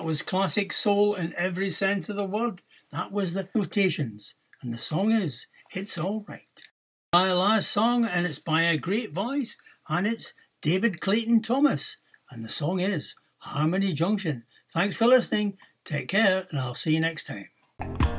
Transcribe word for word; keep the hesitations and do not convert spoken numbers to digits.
That was classic soul in every sense of the word. That was the Notations. And the song is It's All Right. My last song, and it's by a great voice, and it's David Clayton Thomas. And the song is Harmony Junction. Thanks for listening. Take care, and I'll see you next time.